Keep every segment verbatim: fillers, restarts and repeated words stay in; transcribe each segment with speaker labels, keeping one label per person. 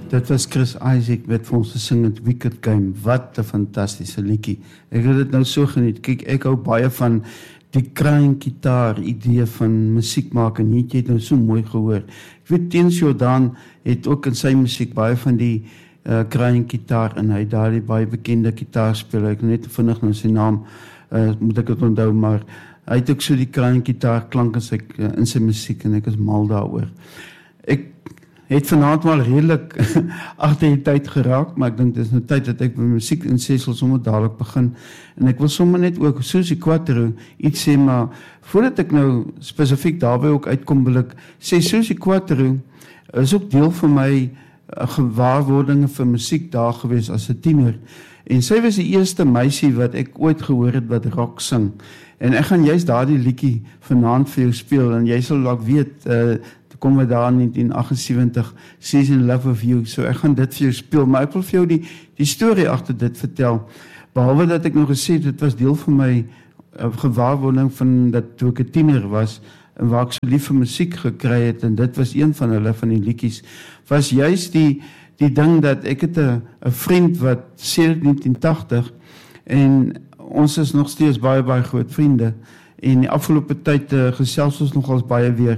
Speaker 1: Dit was Chris Isaak met vir ons gesing het Wicked Game. Wat 'n fantastiese liedjie. Ek het dit nou so geniet. Kyk, ek hou baie van die crying gitaar idee van musiek maak en hier het jy het nou so mooi gehoor. Ek weet Teens Jordan het ook in sy musiek baie van die uh, crying gitaar en hy het daardie baie bekende gitaarspeler. Ek net vinnig nou sy naam uh, moet ek dit onthou, maar hy het ook so die crying gitaar klank in sy, uh, in sy musiek en ek is mal daaroor. Ek het vanaand wel redelik agter die tyd geraak, maar ek dink dit is nou tyd dat ek met musiek in Cecil sommer dadelik begin. En ek wil sommer net ook Susie Quatro iets sê, maar voordat ek nou spesifiek daarby ook uitkom wil ek sê Susie Quatro is ook deel van my uh, gewaarwordinge vir musiek daar gewees as 'n tiener. En sy was die eerste meisie wat ek ooit gehoor het wat rock sing. En ek gaan juist daardie liedjie vanaand vir jou speel en jy sal dalk weet uh, kom we daar in negentien agtensewentig, She's in Love with You, so ek gaan dit vir jou speel, maar ek wil vir jou die, die storie agter dit vertel, behalwe dat ek nog gesê het, dit was deel van my uh, gewaarwording van dat toe ek 'n tiener was, en waar ek so lief vir musiek gekry het, en dit was een van hulle van die liedjies, was juist die, die ding dat ek het 'n vriend wat sedert negentien tagtig, en ons is nog steeds baie, baie groot vriende, en die afgelope tyd uh, gesels ons nogals baie weer,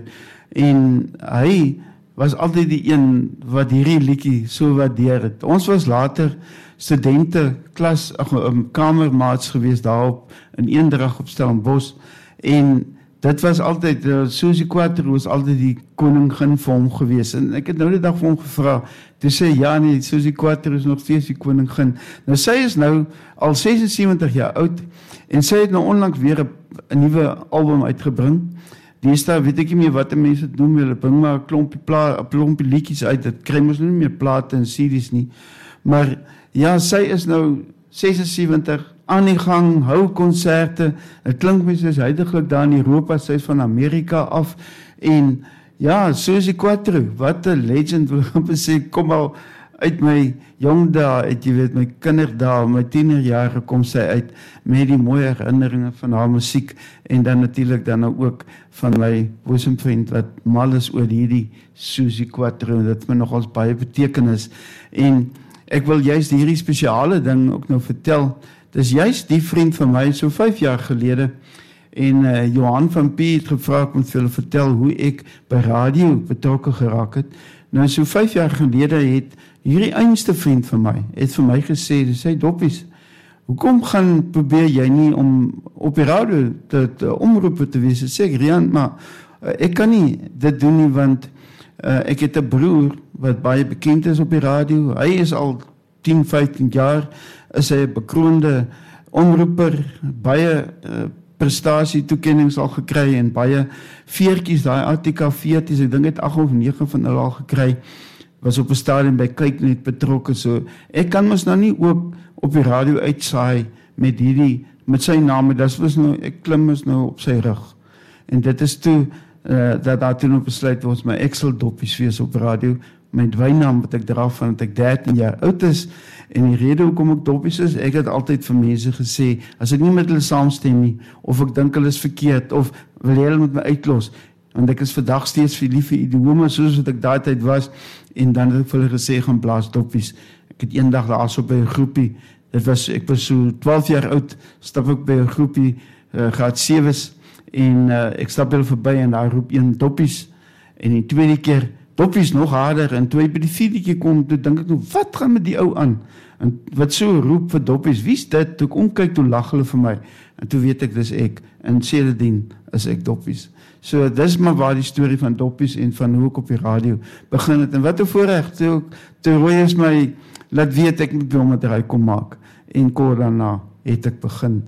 Speaker 1: en hy was altyd die een wat hierdie liedjie so waardeer het. Ons was later studente, klas, ag, um, kamermaats gewees daarop, in Eendrag op Stellenbosch, en dit was altyd, uh, Susie Quatro was altyd die koningin vir hom gewees, en ek het nou die dag vir hom gevra, toe sê, ja nee, Susie Quatro is nog steeds die koningin. Nou sy is nou al sesensewentig jaar oud, en sy het nou onlangs weer 'n nuwe album uitgebring. Deesdae weet ek nie meer wat die mense doen, hulle bring maar 'n klompie pla, 'n klompie liedjies uit, dit kry mos nie meer plate en C D's nie. Maar ja, sy is nou sesensewentig, aan die gang, hou konserte, dit klink my soos huidiglik daar in Europa, sy is van Amerika af, en ja, Susie Quatro, wat 'n legend, wil ek sê, kom al uit my jong dae, uit jy weet, my kinderdae, my tienerjare kom sy uit, met die mooie herinneringe van haar musiek, en dan natuurlik dan ook van my boesemvriend, wat mal is oor hierdie Susie Quatro, dit my nogals baie betekenis, en ek wil juist hierdie spesiale ding ook nou vertel, dis juist die vriend van my, so vyf jaar gelede, en uh, Johan van P het gevra, ek moet vir hulle vertel hoe ek by radio betrokke geraak het. Nou so vyf jaar gelede het hierdie einste vriend van my, het vir my gesê, dis hy Doppies, hoekom gaan probeer jy nie om op die radio te, te omroepen te wees? Sê ek, Rian, maar uh, ek kan nie dit doen nie, want uh, ek het 'n broer wat baie bekend is op die radio, hy is al tien, vyftien jaar, is hy 'n bekroonde omroeper, baie uh, prestasie toekennings al gekry, en baie veertjies, daai A T K veertjies, ek dink het agt of negen van hulle al gekry, was op 'n stadium by Kyknet betrokke, so ek kan mos nou nie ook op die radio uitsaai met hierdie, met sy name, dis was nou, ek klim is nou op sy rug, en dit is toe, uh, dat daar toe nou besluit was, my Excel Doppies wees op radio, my dwynaam wat ek dra van, dat ek dertien jaar oud is, en die rede hoekom ek Doppies is, ek het altyd vir mense gesê, as ek nie met hulle saamstem nie, of ek dink hulle is verkeerd, of wil hulle met my uitlos, want ek is vandag steeds vir lief vir idiome, soos wat ek daai tyd was, en dan het ek vir hulle gesê, gaan blaas Doppies. Ek het eendag daar so by 'n groepie, dit was, ek was so twaalf jaar oud, stap ek by 'n groepie, uh, graad sewes, en uh, ek stap hulle verby, en daar roep een Doppies, en die tweede keer, Doppies nog harder, en toe hy by die vierde keer kom, toe dink ek nou, wat gaan met die ou aan? En wat so roep vir Doppies, wie is dit? Toe ek omkyk, toe lag hulle vir my, en toe weet ek, dis ek, en sedertdien is ek Doppies. So, dis maar waar die storie van Doppies, en van hoe ek op die radio begin het, en wat 'n voorreg, toe, toe Roy is my, laat weet, ek moet by hom 'n draai kom maak, en kort daarna het ek begin,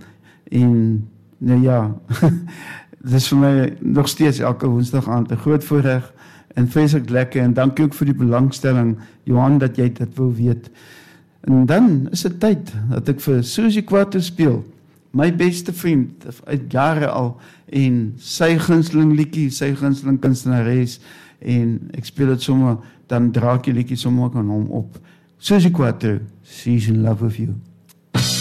Speaker 1: en, nou ja, dis vir my nog steeds elke woensdag aand 'n groot voorreg, en vreeslik lekker, en dankie ook vir die belangstelling, Johan, dat jy dit wil weet. En dan is dit tyd, dat ek vir Susie Quatro speel, my beste vriend, uit jare al, en sy gunsteling liedjie, sy gunsteling kunstenares, en ek speel dit sommer, dan draak die liedjie sommer aan hom op. Susie Quatro, She's in Love with You.